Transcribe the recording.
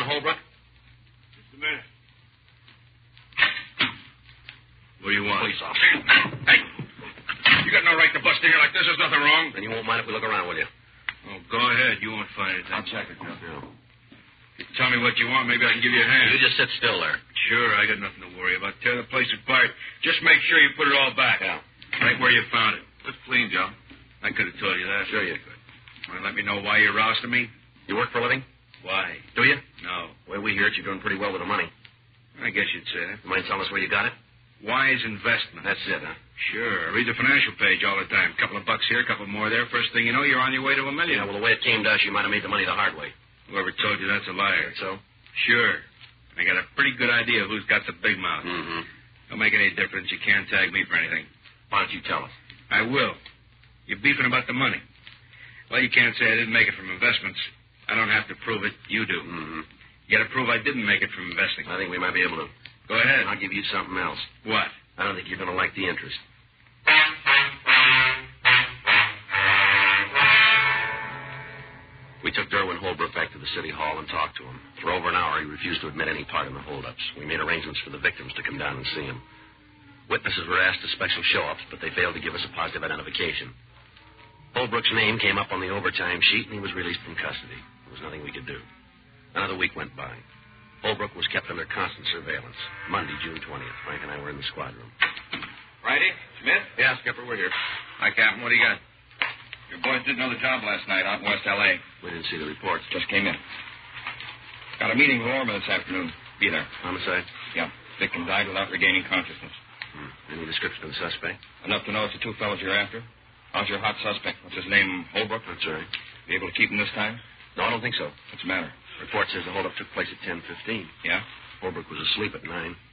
on Holbrook? Just a minute. What do you want? Police officer. Hey, you got no right to bust in here like this. There's nothing wrong. Then you won't mind if we look around, will you? Oh, go ahead. You won't find anything. I'll check it, Joe. Yeah. You tell me what you want. Maybe I can give you a hand. You just sit still there. Sure, I got nothing to worry about. Tear the place apart. Just make sure you put it all back. Yeah. Right where you found it. Looks clean, Joe. I could have told you that. Sure you could. Want to let me know why you're rousting me? You work for a living? Why? Do you? No. The way we hear it, you're doing pretty well with the money. I guess you'd say that. You mind telling us where you got it? Wise investment. That's it, huh? Sure. I read the financial page all the time. Couple of bucks here, couple more there. First thing you know, you're on your way to $1 million. Yeah, well, the way it came to us, you might have made the money the hard way. Whoever told you that's a liar. So? Sure. I got a pretty good idea who's got the big mouth. Mm-hmm. Don't make any difference. You can't tag me for anything. Why don't you tell us? I will. You're beefing about the money. Well, you can't say I didn't make it from investments. I don't have to prove it. You do. Mm-hmm. You got to prove I didn't make it from investing. I think we might be able to. Go ahead. I'll give you something else. What? I don't think you're going to like the interest. We took Derwin Holbrook back to the city hall and talked to him. For over an hour, he refused to admit any part in the holdups. We made arrangements for the victims to come down and see him. Witnesses were asked to special show-ups, but they failed to give us a positive identification. Holbrook's name came up on the overtime sheet, and he was released from custody. There was nothing we could do. Another week went by. Holbrook was kept under constant surveillance. Monday, June 20th. Frank and I were in the squad room. Righty, Smith? Yeah, Skipper, we're here. Hi, Captain. What do you got? Your boys did another job last night out in West L.A. We didn't see the reports. Just came in. Got a meeting with Lorma this afternoon. Be there. Homicide? Yeah. Victim died without regaining consciousness. Any description of the suspect? Enough to know it's the two fellows you're after. How's your hot suspect? What's his name? Holbrook? That's right. Be able to keep him this time? No, I don't think so. What's the matter? Report says the holdup took place at 10:15. Yeah? Holbrook was asleep at 9.